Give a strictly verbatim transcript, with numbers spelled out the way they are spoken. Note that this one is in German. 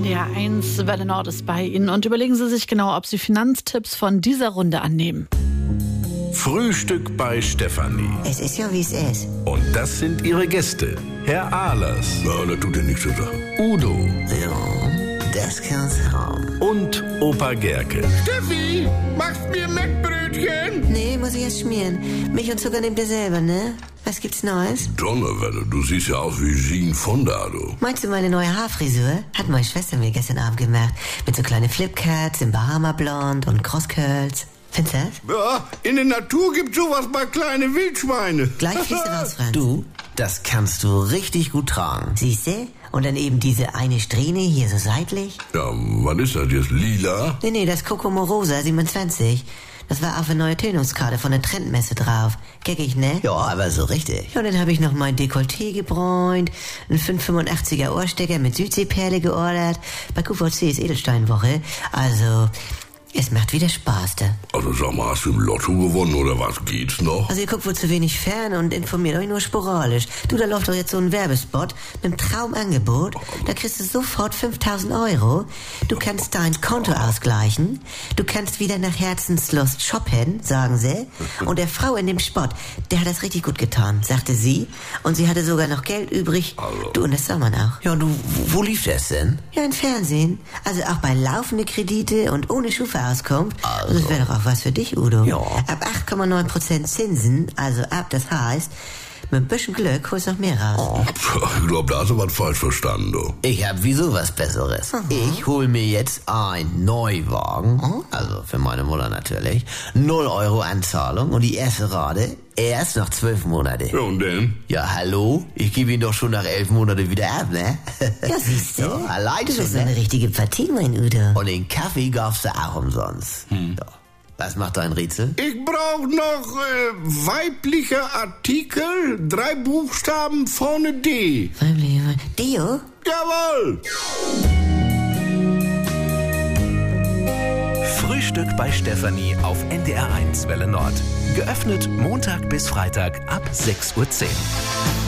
N D R eins, Welle Nord ist bei Ihnen und überlegen Sie sich genau, ob Sie Finanztipps von dieser Runde annehmen. Frühstück bei Stefanie. Es ist ja, wie es ist. Und das sind ihre Gäste. Herr Ahlers. Ja, das tut dir nichts zu sagen. Udo. Ja, das kann's haben. Und Opa Gerke. Steffi, machst mir Mettbrötchen? Nee, muss ich erst schmieren. Milch und Zucker nehmt ihr selber, ne? Was gibt's Neues? Donnerwetter, du siehst ja aus wie Jean Fonda, du. Meinst du meine neue Haarfrisur? Hat meine Schwester mir gestern Abend gemacht. Mit so kleinen Flipcuts im Bahama-Blond und Crosscurls. Findest du das? Ja, in der Natur gibt's sowas bei kleine Wildschweine. Gleich fließt du raus, Franz. Du, das kannst du richtig gut tragen. Siehste? Und dann eben diese eine Strähne hier so seitlich. Ja, was ist das jetzt, lila? Nee, nee, das Coco Morosa siebenundzwanzig. Das war auf der neue Tönungskarte von der Trendmesse drauf. Geckig, ne? Ja, aber so richtig. Ja, und dann habe ich noch mein Dekolleté gebräunt, einen fünf fünfundachtsiger Ohrstecker mit Südseeperle geordert. Bei Q V C ist Edelsteinwoche. Also, es macht wieder Spaß, da. Also sag mal, hast du im Lotto gewonnen oder was? Geht's noch? Also ihr guckt wohl zu wenig fern und informiert euch nur sporadisch. Du, da läuft doch jetzt so ein Werbespot mit einem Traumangebot. Da kriegst du sofort fünftausend Euro. Du kannst dein Konto ausgleichen. Du kannst wieder nach Herzenslust shoppen, sagen sie. Und der Frau in dem Spot, der hat das richtig gut getan, sagte sie. Und sie hatte sogar noch Geld übrig. Du, und das sah man auch. Ja, du, wo lief das denn? Ja, im Fernsehen. Also auch bei laufende Kredite und ohne Schufa auskommt. Also. Das wäre doch auch was für dich, Udo. Ja. Ab acht Komma neun Prozent Zinsen, also ab, das heißt, mit ein bisschen Glück holst du noch mehr raus. Oh. Ich glaube, da hast du was falsch verstanden, du. Ich hab wieso was Besseres. Mhm. Ich hol mir jetzt einen Neuwagen, Mhm. also für meine Mutter natürlich, null Euro Anzahlung und die erste Rate erst nach zwölf Monate. Ja, und denn? Ja, hallo? Ich gebe ihn doch schon nach elf Monaten wieder ab, ne? Ja, siehst du. Ja, allein Du schon, bist so ne? eine richtige Partie, mein Udo. Und den Kaffee gab's da auch umsonst. Hm. Ja. Was macht dein Rätsel? Ich brauch noch äh, weibliche Artikel, drei Buchstaben vorne D. Dio? Jawohl! Frühstück bei Stefanie auf N D R eins Welle Nord. Geöffnet Montag bis Freitag ab sechs Uhr zehn.